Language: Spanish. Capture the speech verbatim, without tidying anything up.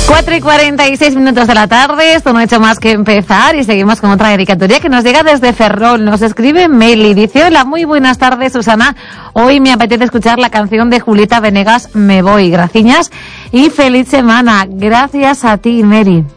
cuatro y cuarenta y seis minutos de la tarde, esto no ha hecho más que empezar y seguimos con otra dedicatoria que nos llega desde Ferrol. Nos escribe Meli, dice: hola, muy buenas tardes, Susana. Hoy me apetece escuchar la canción de Julieta Venegas, Me voy. Graciñas y feliz semana. Gracias a ti, Meli.